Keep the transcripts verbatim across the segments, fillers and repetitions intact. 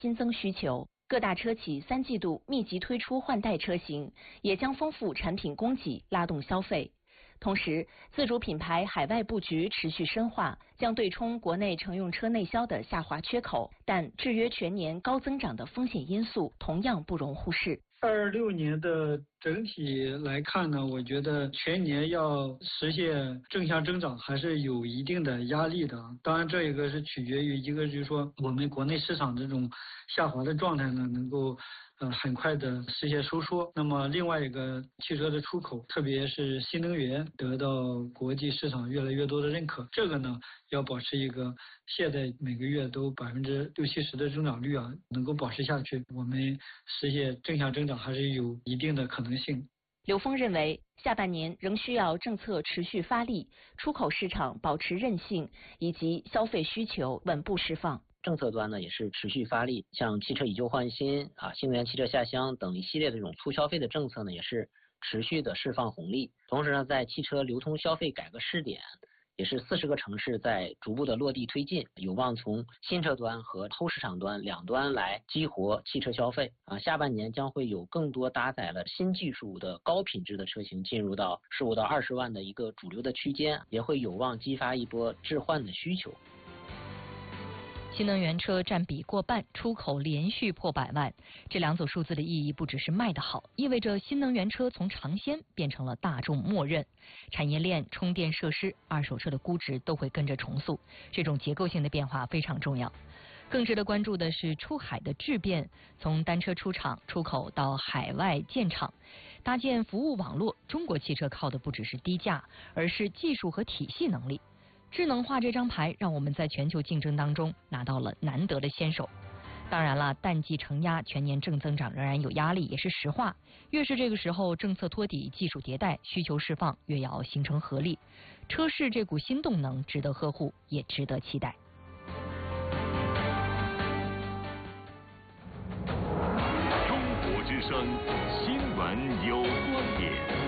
新增需求，各大车企三季度密集推出换代车型，也将丰富产品供给，拉动消费。同时，自主品牌海外布局持续深化，将对冲国内乘用车内销的下滑缺口，但制约全年高增长的风险因素同样不容忽视。 二六年的整体来看呢，我觉得全年要实现正向增长还是有一定的压力的。当然，这一个是取决于一个就是说我们国内市场这种下滑的状态呢，能够呃很快的实现收缩。那么另外一个汽车的出口，特别是新能源得到国际市场越来越多的认可，这个呢要保持一个现在每个月都百分之六七十的增长率啊，能够保持下去，我们实现正向增长还是有一定的可能性。 刘峰认为，下半年仍需要政策持续发力，出口市场保持韧性，以及消费需求稳步释放。 政策端呢也是持续发力，像汽车以旧换新啊、新能源汽车下乡等一系列的这种促消费的政策呢，也是持续的释放红利。同时呢，在汽车流通消费改革试点，也是四十个城市在逐步的落地推进，有望从新车端和后市场端两端来激活汽车消费啊。下半年将会有更多搭载了新技术的高品质的车型进入到十五到二十万的一个主流的区间，也会有望激发一波置换的需求。 新能源车占比过半，出口连续破百万，这两组数字的意义不只是卖得好，意味着新能源车从尝鲜变成了大众默认，产业链、充电设施、二手车的估值都会跟着重塑，这种结构性的变化非常重要。更值得关注的是出海的质变，从单车出厂、出口到海外建厂，搭建服务网络，中国汽车靠的不只是低价，而是技术和体系能力。智能化这张牌让我们在全球竞争当中拿到了难得的先手。当然了，淡季承压，全年正增长仍然有压力，也是实话。越是这个时候，政策托底、技术迭代、需求释放，越要形成合力。车市这股新动能值得呵护，也值得期待。 中国之声新闻有观点。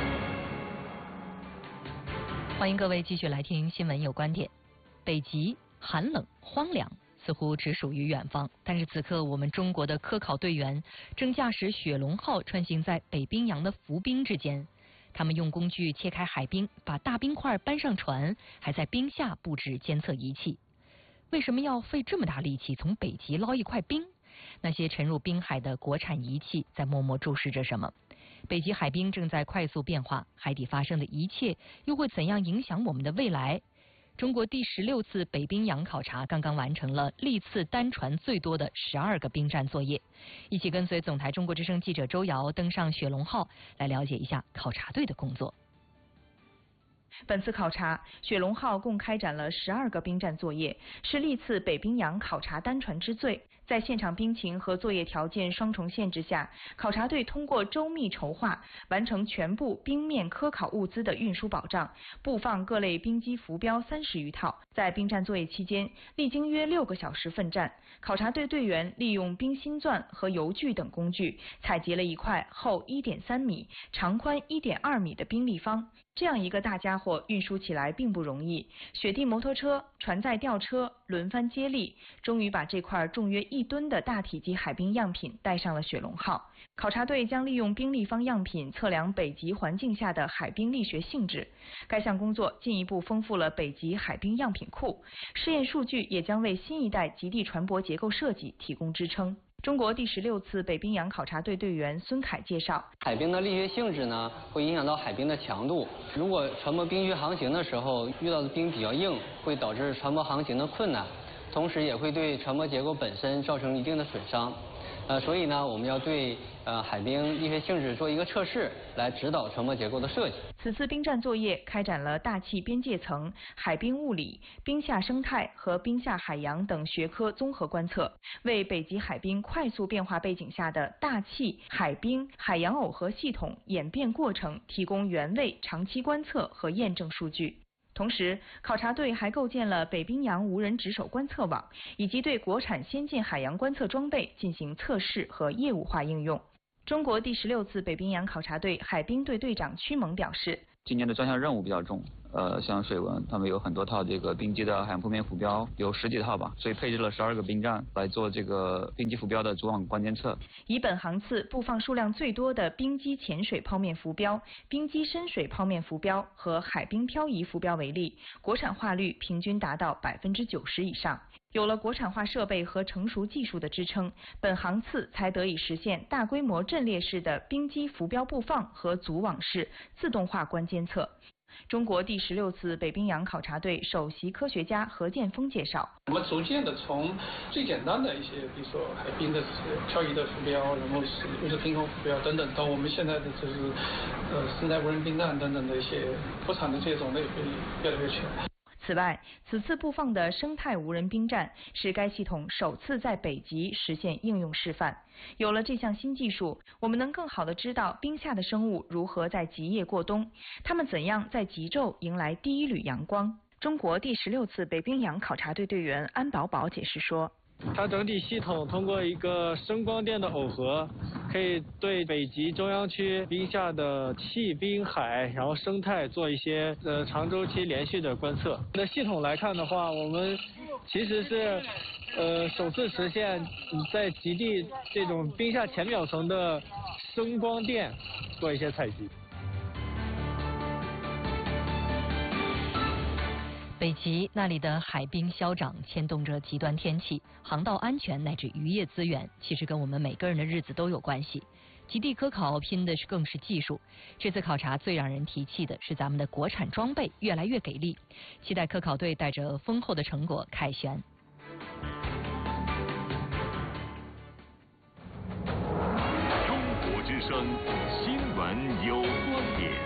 欢迎各位继续来听新闻有观点。北极寒冷荒凉，似乎只属于远方，但是此刻我们中国的科考队员正驾驶雪龙号穿行在北冰洋的浮冰之间。他们用工具切开海冰，把大冰块搬上船，还在冰下布置监测仪器。为什么要费这么大力气从北极捞一块冰？那些沉入冰海的国产仪器在默默注视着什么？北极海冰正在快速变化，海底发生的一切又会怎样影响我们的未来？中国第十六次北冰洋考察刚刚完成了历次单船最多的十二个冰站作业。一起跟随总台中国之声记者周瑶登上雪龙号，来了解一下考察队的工作。 本次考察，雪龙号共开展了十二个冰站作业，是历次北冰洋考察单船之最。在现场冰情和作业条件双重限制下，考察队通过周密筹划，完成全部冰面科考物资的运输保障，布放各类冰机浮标三十余套。在冰站作业期间，历经约六个小时奋战，考察队队员利用冰心钻和油锯等工具，采集了一块厚一点三米、长宽一点二米的冰立方。这样一个大家伙运输起来并不容易，雪地摩托车、船载吊车轮番接力，终于把这块重约一吨的大体积海冰样品带上了雪龙号。考察队将利用冰立方样品测量北极环境下的海冰力学性质。该项工作进一步丰富了北极海冰样品库，试验数据也将为新一代极地船舶结构设计提供支撑。中国第十六次北冰洋考察队队员孙凯介绍， 海冰的力学性质呢，会影响到海冰的强度。如果船舶冰雪航行的时候遇到的冰比较硬，会导致船舶航行的困难，同时也会对船舶结构本身造成一定的损伤。呃，所以呢，我们要对呃海冰力学性质做一个测试，来指导船舶结构的设计。 此次冰站作业开展了大气边界层、海冰物理、冰下生态和冰下海洋等学科综合观测，为北极海冰快速变化背景下的大气、海冰、海洋耦合系统演变过程提供原位长期观测和验证数据。同时，考察队还构建了北冰洋无人值守观测网，以及对国产先进海洋观测装备进行测试和业务化应用。中国第十六次北冰洋考察队海冰队队长屈蒙表示， 今年的专项任务比较重， 呃，像水文，他们有很多套这个冰机的海洋铺面浮标，有十几套吧，所以配置了十二个冰站来做这个冰机浮标的组网关监测。 以本航次布放数量最多的冰机潜水泡面浮标、冰机深水泡面浮标和海冰漂移浮标为例，国产化率平均达到百分之九十以上。有了国产化设备和成熟技术的支撑，本航次才得以实现大规模阵列式的冰机浮标布放和组网式自动化关监测。中国第十六次北冰洋考察队首席科学家何建峰介绍， 我们逐渐的从最简单的一些，比如说海冰的漂移的浮标，然后是又是平衡浮标等等，到我们现在的就是呃生态无人冰站等等的一些国产的这些种类会越来越全。 此外，此次布放的生态无人冰站是该系统首次在北极实现应用示范。有了这项新技术，我们能更好地知道冰下的生物如何在极夜过冬，它们怎样在极昼迎来第一缕阳光。中国第十六次北冰洋考察队队员安宝宝解释说， 它整体系统通过一个声光电的耦合，可以对北极中央区冰下的气、冰、海，然后生态做一些呃长周期连续的观测。那系统来看的话，我们其实是呃首次实现在极地这种冰下浅表层的声光电做一些采集。 北极那里的海冰消长，牵动着极端天气、航道安全乃至渔业资源，其实跟我们每个人的日子都有关系。极地科考拼的是更是技术。这次考察最让人提气的是咱们的国产装备越来越给力，期待科考队带着丰厚的成果凯旋。 中国之声新闻有观点。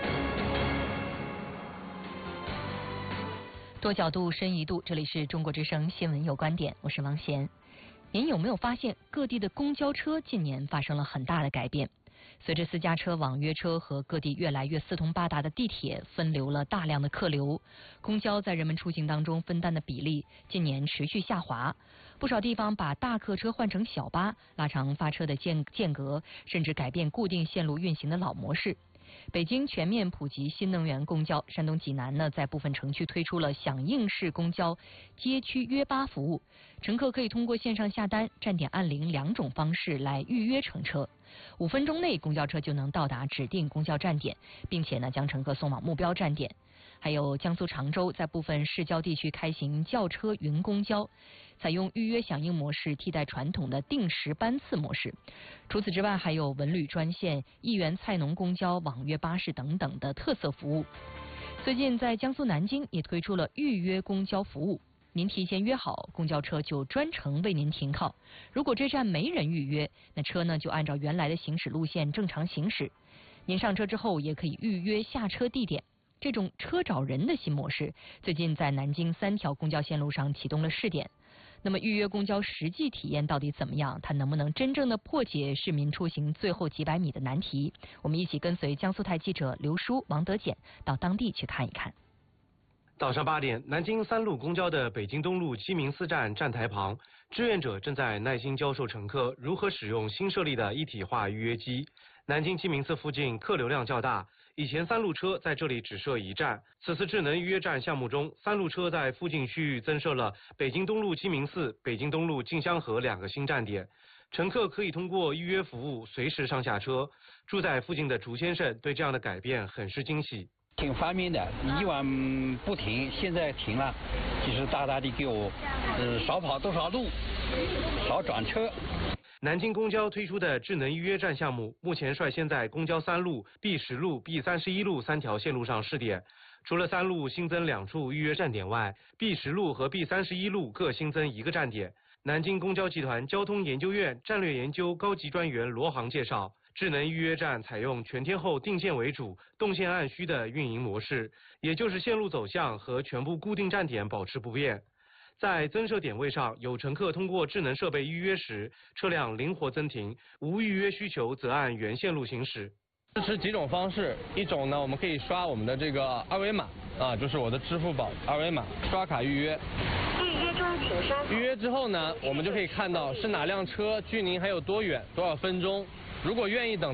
多角度、深一度，这里是中国之声新闻有观点，我是王贤。您有没有发现各地的公交车近年发生了很大的改变？随着私家车、网约车和各地越来越四通八达的地铁分流了大量的客流，公交在人们出行当中分担的比例近年持续下滑。不少地方把大客车换成小巴，拉长发车的间间隔，甚至改变固定线路运行的老模式。北京全面普及新能源公交，山东济南呢在部分城区推出了响应式公交街区约巴服务，乘客可以通过线上下单、站点按铃两种方式来预约乘车，五分钟内公交车就能到达指定公交站点，并且呢将乘客送往目标站点。还有江苏常州在部分市郊地区开行轿车云公交，采用预约响应模式替代传统的定时班次模式。除此之外，还有文旅专线、一元菜农公交、网约巴士等等的特色服务。最近在江苏南京也推出了预约公交服务，您提前约好，公交车就专程为您停靠。如果这站没人预约，那车呢就按照原来的行驶路线正常行驶。您上车之后也可以预约下车地点。这种车找人的新模式，最近在南京三条公交线路上启动了试点。那么预约公交实际体验到底怎么样？它能不能真正的破解市民出行最后几百米的难题？我们一起跟随江苏台记者刘舒、王德简到当地去看一看。 早上八点，南京三路公交的北京东路鸡鸣寺站站台旁，志愿者正在耐心教授乘客如何使用新设立的一体化预约机。南京鸡鸣寺附近客流量较大，以前三路车在这里只设一站，此次智能预约站项目中，三路车在附近区域增设了北京东路鸡鸣寺、北京东路静香河两个新站点，乘客可以通过预约服务随时上下车。住在附近的朱先生对这样的改变很是惊喜。 挺方便的，以往不停，现在停了，就是大大的给我呃少跑多少路，少转车。 南京公交推出的智能预约站项目，目前率先在公交三路、B 十路、B 三十一路三条线路上试点。除了三路新增两处预约站点外 ，B 十路和 B 三十一路各新增一个站点。南京公交集团交通研究院战略研究高级专员罗航介绍，智能预约站采用全天候定线为主、动线按需的运营模式，也就是线路走向和全部固定站点保持不变。在增设点位上，有乘客通过智能设备预约时，车辆灵活增停；无预约需求则按原线路行驶。 支持几种方式，一种呢，我们可以刷我们的这个二维码啊，就是我的支付宝二维码，刷卡预约。 预约中，请刷。 预约之后呢，我们就可以看到是哪辆车距您还有多远，多少分钟。如果愿意等待，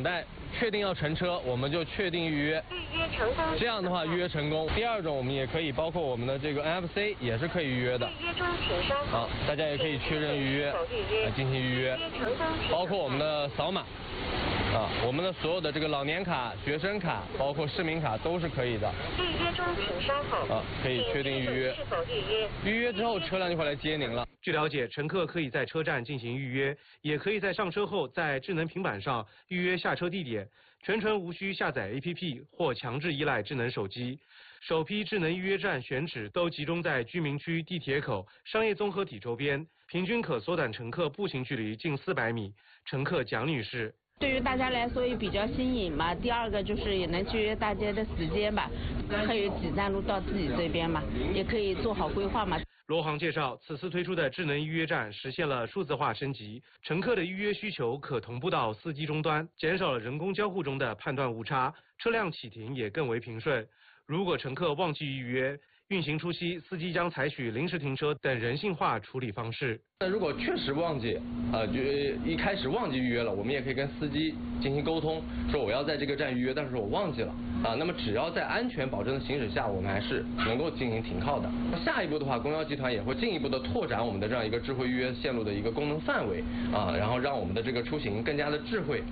确定要乘车，我们就确定预约， 预约成功。 这样的话预约成功。第二种，我们也可以包括我们的这个 N F C 也是可以预约的。 预约中，请稍后。 好，大家也可以确认预约来进行预约，包括我们的扫码。啊，我们的所有的这个老年卡、学生卡，包括市民卡都是可以的。 预约中，请稍后。 啊，可以确定预约。 是否预约？ 预约之后，车辆就会来接您了。 据了解，乘客可以在车站进行预约，也可以在上车后在智能平板上预约下车地点，全程无需下载 A P P 或强制依赖智能手机。首批智能预约站选址都集中在居民区、地铁口、商业综合体周边，平均可缩短乘客步行距离近四百米。乘客蒋女士。 对于大家来说也比较新颖嘛，第二个就是也能节约大家的时间吧，还有几站路到自己这边嘛，也可以做好规划嘛。 罗航介绍，此次推出的智能预约站实现了数字化升级，乘客的预约需求可同步到司机终端，减少了人工交互中的判断误差，车辆启停也更为平顺。如果乘客忘记预约，运行初期，司机将采取临时停车等人性化处理方式。 那如果确实忘记，呃，就一开始忘记预约了，我们也可以跟司机进行沟通，说我要在这个站预约，但是我忘记了啊。那么只要在安全保证的行驶下，我们还是能够进行停靠的。下一步的话，公交集团也会进一步的拓展我们的这样一个智慧预约线路的一个功能范围啊，然后让我们的这个出行更加的智慧。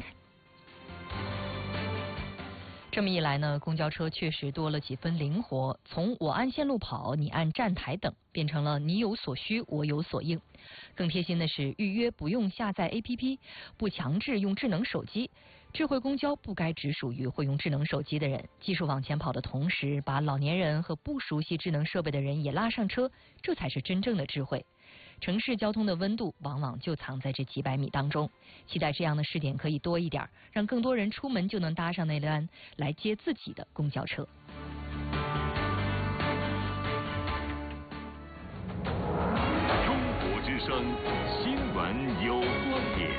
这么一来呢，公交车确实多了几分灵活，从我按线路跑，你按站台等，变成了你有所需，我有所应。更贴心的是，预约不用下载 A P P， 不强制用智能手机。智慧公交不该只属于会用智能手机的人，技术往前跑的同时，把老年人和不熟悉智能设备的人也拉上车，这才是真正的智慧。城市交通的温度往往就藏在这几百米当中，期待这样的试点可以多一点，让更多人出门就能搭上那辆来接自己的公交车。 中国之声新闻有观点，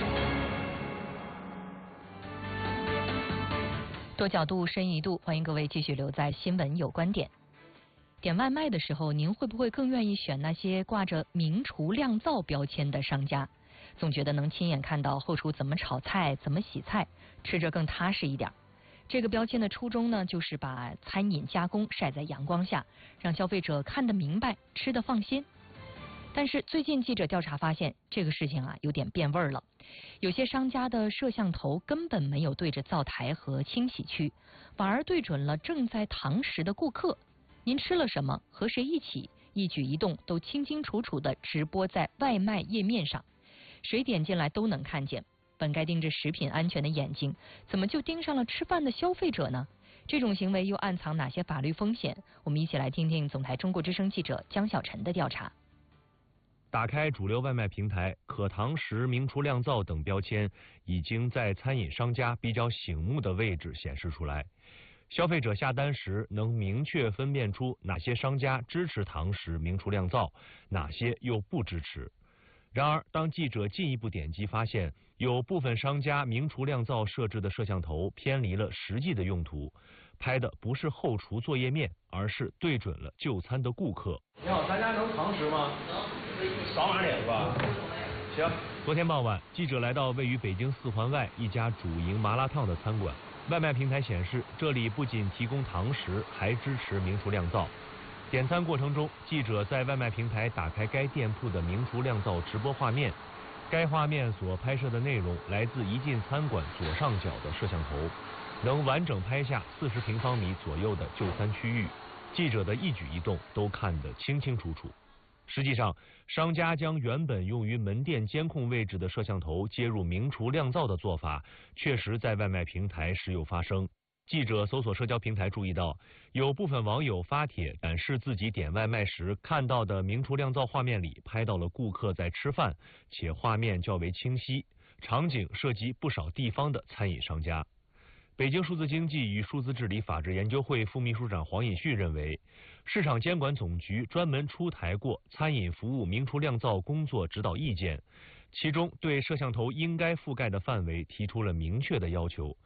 多角度深一度，欢迎各位继续留在新闻有观点。点外卖的时候，您会不会更愿意选那些挂着明厨亮灶标签的商家？总觉得能亲眼看到后厨怎么炒菜、怎么洗菜，吃着更踏实一点。这个标签的初衷呢，就是把餐饮加工晒在阳光下，让消费者看得明白，吃得放心。但是最近记者调查发现，这个事情啊有点变味儿了。有些商家的摄像头根本没有对着灶台和清洗区，反而对准了正在堂食的顾客。您吃了什么，和谁一起，一举一动都清清楚楚地直播在外卖页面上，谁点进来都能看见。本该盯着食品安全的眼睛，怎么就盯上了吃饭的消费者呢？这种行为又暗藏哪些法律风险？我们一起来听听总台中国之声记者江小晨的调查。 打开主流外卖平台，可堂食、明厨亮灶等标签已经在餐饮商家比较醒目的位置显示出来。消费者下单时能明确分辨出哪些商家支持堂食、明厨亮灶，哪些又不支持。然而，当记者进一步点击发现，有部分商家明厨亮灶设置的摄像头偏离了实际的用途，拍的不是后厨作业面，而是对准了就餐的顾客。 你好，咱家能堂食吗？能，扫码点是吧？行。 昨天傍晚，记者来到位于北京四环外一家主营麻辣烫的餐馆。外卖平台显示，这里不仅提供堂食，还支持明厨亮灶。点餐过程中，记者在外卖平台打开该店铺的明厨亮灶直播画面，该画面所拍摄的内容来自一进餐馆左上角的摄像头，能完整拍下四十平方米左右的就餐区域，记者的一举一动都看得清清楚楚。实际上，商家将原本用于门店监控位置的摄像头接入明厨亮灶的做法，确实在外卖平台时有发生。记者搜索社交平台注意到，有部分网友发帖展示自己点外卖时看到的明厨亮灶画面里拍到了顾客在吃饭，且画面较为清晰，场景涉及不少地方的餐饮商家。北京数字经济与数字治理法治研究会副秘书长黄尹旭认为，市场监管总局专门出台过餐饮服务明厨亮灶工作指导意见，其中对摄像头应该覆盖的范围提出了明确的要求，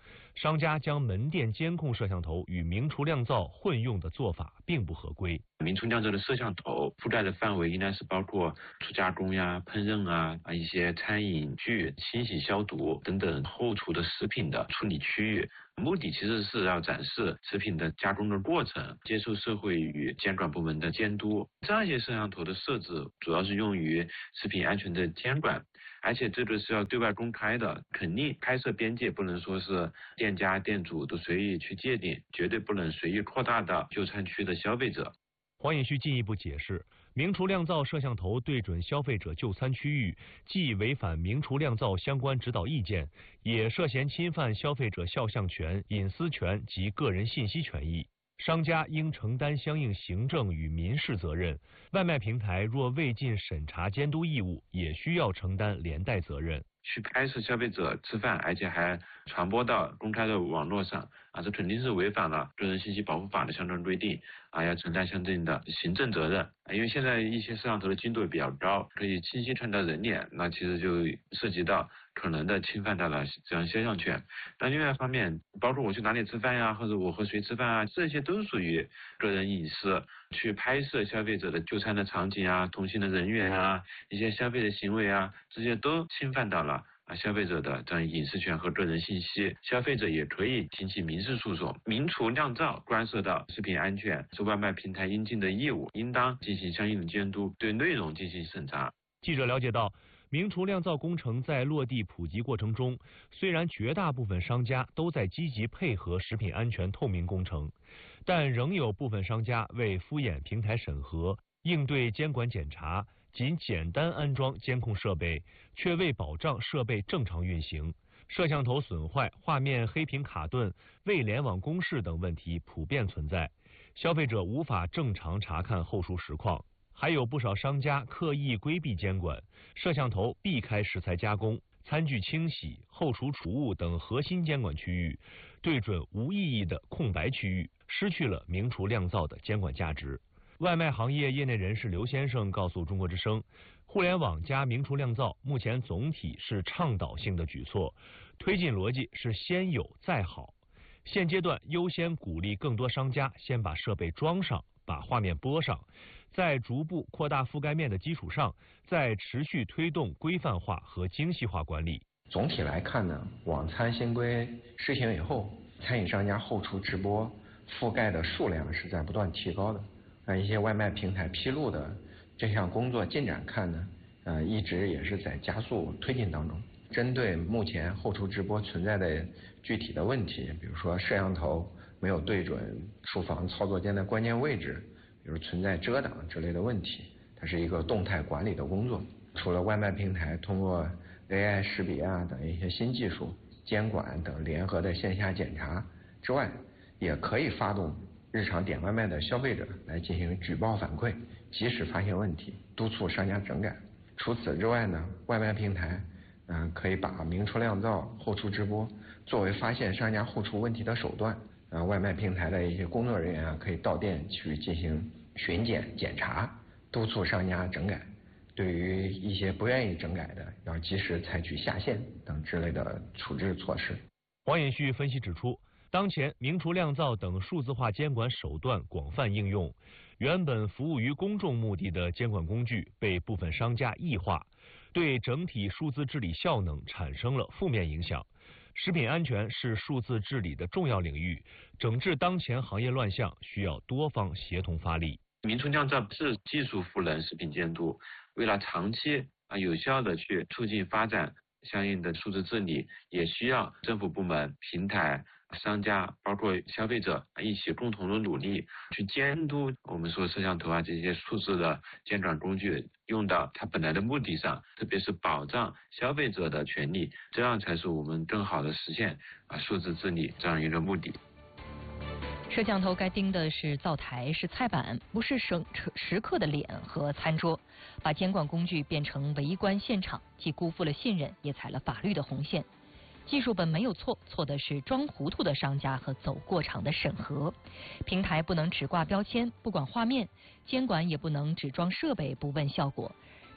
商家将门店监控摄像头与明厨亮灶混用的做法并不合规。 明厨亮灶的摄像头覆盖的范围应该是包括初加工呀、烹饪啊、啊一些餐饮具、清洗消毒等等后厨的食品的处理区域。目的其实是要展示食品的加工的过程，接受社会与监管部门的监督。这样一些摄像头的设置主要是用于食品安全的监管，而且这个是要对外公开的，肯定拍摄边界不能说是店家店主都随意去界定，绝对不能随意扩大到就餐区的消费者。 黄颖旭进一步解释，明厨亮灶摄像头对准消费者就餐区域，既违反明厨亮灶相关指导意见，也涉嫌侵犯消费者肖像权、隐私权及个人信息权益。商家应承担相应行政与民事责任，外卖平台若未尽审查监督义务，也需要承担连带责任。 去拍摄消费者吃饭，而且还传播到公开的网络上啊，这肯定是违反了个人信息保护法的相关规定啊，要承担相应的行政责任。因为现在一些摄像头的精度比较高，可以清晰看到人脸，那其实就涉及到可能的侵犯到了这样肖像权。那另外一方面，包括我去哪里吃饭呀，或者我和谁吃饭啊，这些都属于个人隐私。去拍摄消费者的就餐的场景啊、同行的人员啊、一些消费的行为啊，这些都侵犯到了啊消费者的这样隐私权和个人信息。消费者也可以提起民事诉讼。明厨亮灶关涉到食品安全，是外卖平台应尽的义务，应当进行相应的监督，对内容进行审查。 记者了解到，明厨亮灶工程在落地普及过程中，虽然绝大部分商家都在积极配合食品安全透明工程，但仍有部分商家为敷衍平台审核、应对监管检查，仅简单安装监控设备，却未保障设备正常运行，摄像头损坏、画面黑屏卡顿、未联网公示等问题普遍存在，消费者无法正常查看后厨实况。还有不少商家刻意规避监管，摄像头避开食材加工、餐具清洗、后厨储物等核心监管区域，对准无意义的空白区域，失去了明厨亮灶的监管价值。外卖行业业内人士刘先生告诉中国之声，互联网加明厨亮灶目前总体是倡导性的举措，推进逻辑是先有再好。现阶段优先鼓励更多商家先把设备装上，把画面播上，在逐步扩大覆盖面的基础上，再持续推动规范化和精细化管理。 总体来看呢，网餐新规施行以后，餐饮商家后厨直播覆盖的数量是在不断提高的。按一些外卖平台披露的这项工作进展看呢，呃，一直也是在加速推进当中。针对目前后厨直播存在的具体的问题，比如说摄像头没有对准厨房操作间的关键位置，比如存在遮挡之类的问题，它是一个动态管理的工作。除了外卖平台通过 A I 识别啊等一些新技术、监管等联合的线下检查之外，也可以发动日常点外卖的消费者来进行举报反馈，及时发现问题，督促商家整改。除此之外呢，外卖平台嗯、呃、可以把明厨亮灶后厨直播作为发现商家后厨问题的手段。呃，外卖平台的一些工作人员啊，可以到店去进行巡检检查，督促商家整改。对于一些不愿意整改的，要及时采取下线等之类的处置措施。 黄衍旭分析指出，当前明厨亮灶等数字化监管手段广泛应用，原本服务于公众目的的监管工具被部分商家异化，对整体数字治理效能产生了负面影响。食品安全是数字治理的重要领域，整治当前行业乱象需要多方协同发力。 明厨亮灶是技术赋能食品监督，为了长期啊有效的去促进发展相应的数字治理，也需要政府部门、平台、商家包括消费者一起共同的努力，去监督我们说摄像头啊这些数字的监管工具用到它本来的目的上，特别是保障消费者的权利，这样才是我们更好的实现啊数字治理这样一个目的。 摄像头该盯的是灶台，是菜板，不是食食客的脸和餐桌。把监管工具变成围观现场，既辜负了信任，也踩了法律的红线。技术本没有错，错的是装糊涂的商家和走过场的审核。平台不能只挂标签不管画面，监管也不能只装设备不问效果。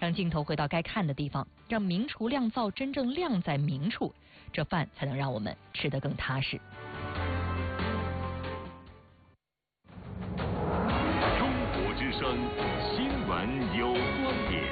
让镜头回到该看的地方，让明厨亮灶真正亮在明处，这饭才能让我们吃得更踏实。 中国之声新闻有观点。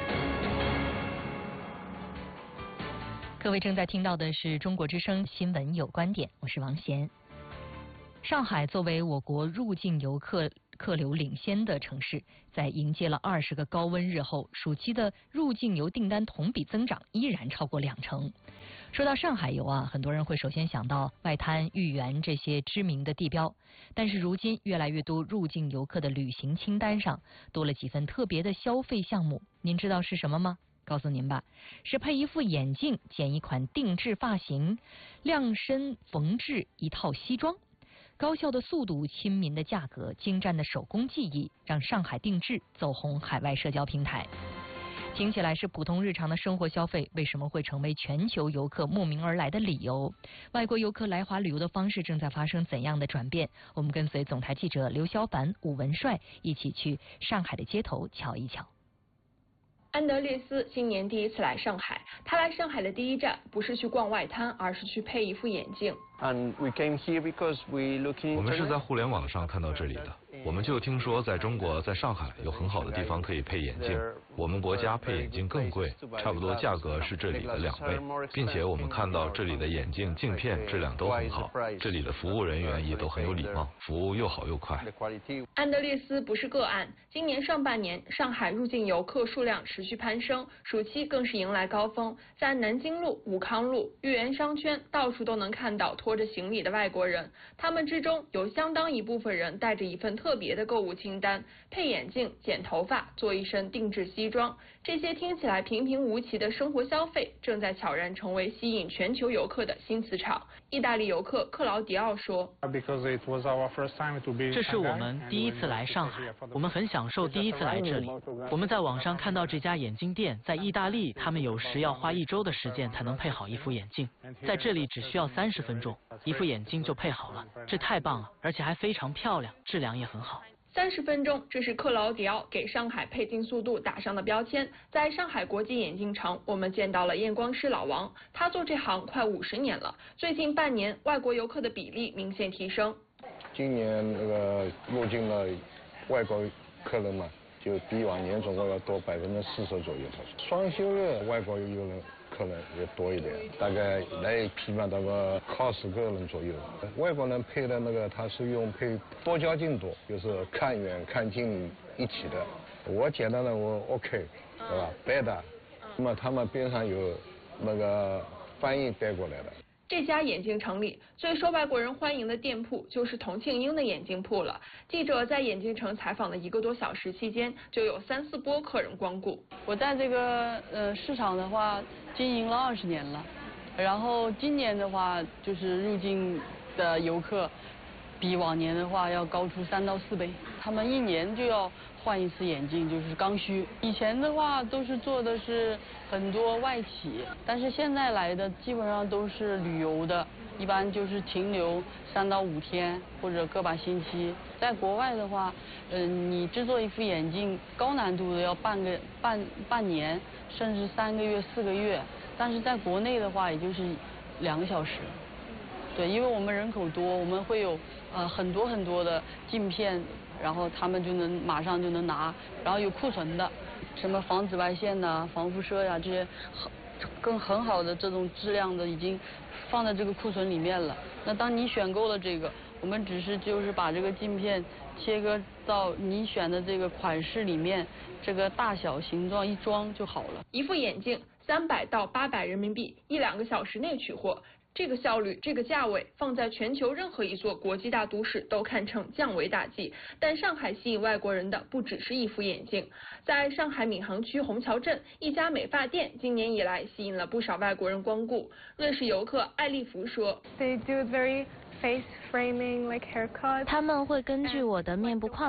各位正在听到的是中国之声新闻有观点，我是王贤。上海作为我国入境游客客流领先的城市，在迎接了二十个高温日后，暑期的入境游订单同比增长依然超过两成。说到上海游啊，很多人会首先想到外滩、豫园这些知名的地标，但是如今越来越多入境游客的旅行清单上多了几份特别的消费项目，您知道是什么吗？告诉您吧，是配一副眼镜、剪一款定制发型、量身缝制一套西装。高效的速度、亲民的价格、精湛的手工技艺，让上海定制走红海外社交平台。听起来是普通日常的生活消费，为什么会成为全球游客慕名而来的理由？外国游客来华旅游的方式正在发生怎样的转变？我们跟随总台记者刘小凡、武文帅一起去上海的街头瞧一瞧。 安德烈斯今年第一次来上海，他来上海的第一站不是去逛外滩，而是去配一副眼镜。 And we came here because we looking. 我们是在互联网上看到这里的，我们就听说在中国，在上海有很好的地方可以配眼镜。我们国家配眼镜更贵，差不多价格是这里的两倍，并且我们看到这里的眼镜镜片质量都很好，这里的服务人员也都很有礼貌，服务又好又快。 安德烈斯不是个案，今年上半年上海入境游客数量持续攀升，暑期更是迎来高峰，在南京路、武康路、豫园商圈到处都能看到拖着行李的外国人，他们之中有相当一部分人带着一份特别的购物清单，配眼镜、剪头发、做一身定制西装，这些听起来平平无奇的生活消费，正在悄然成为吸引全球游客的新磁场。意大利游客克劳迪奥说：“ 这是我们第一次来上海，我们很享受第一次来这里。我们在网上看到这家眼镜店，在意大利，他们有时要花一周的时间才能配好一副眼镜，在这里只需要三十分钟，一副眼镜就配好了，这太棒了，而且还非常漂亮，质量也很好。” 三十分钟，这是克劳迪奥给上海配镜速度打上的标签。在上海国际眼镜城，我们见到了验光师老王，他做这行快五十年了。最近半年，外国游客的比例明显提升。 今年那个入境的外国客人嘛，就比往年总共要多百分之四十左右。双休日外国游人客人也多一点，大概来批判大概二十个人左右。外国人配的那个他是用配多焦镜多，就是看远看近一起的。我简单的我 OK， 对吧 ？Better， 那么他们边上有那个翻译带过来的。 这家眼镜城里最受外国人欢迎的店铺就是童庆英的眼镜铺了。记者在眼镜城采访的一个多小时期间，就有三四波客人光顾。 我在这个呃市场的话经营了二十年了，然后今年的话就是入境的游客比往年的话要高出三到四倍，他们一年就要换一次眼镜，就是刚需。以前的话都是做的是很多外企，但是现在来的基本上都是旅游的，一般就是停留三到五天或者个把星期。在国外的话，嗯、呃，你制作一副眼镜高难度的要半个半半年，甚至三个月、四个月，但是在国内的话也就是两个小时。对，因为我们人口多，我们会有呃很多很多的镜片。然后他们就能马上就能拿，然后有库存的，什么防紫外线呐、防辐射呀、这些很更很好的这种质量的已经放在这个库存里面了。那当你选购了这个，我们只是就是把这个镜片切割到你选的这个款式里面，这个大小形状一装就好了。 一副眼镜三百到八百人民币，一两个小时内取货。这个效率，这个价位，放在全球任何一座国际大都市都堪称降维打击。但上海吸引外国人的不只是一副眼镜，在上海闵行区虹桥镇，一家美发店今年以来吸引了不少外国人光顾。瑞士游客艾丽芙说 ：“They do very face framing like haircut。 他们会根据我的面部框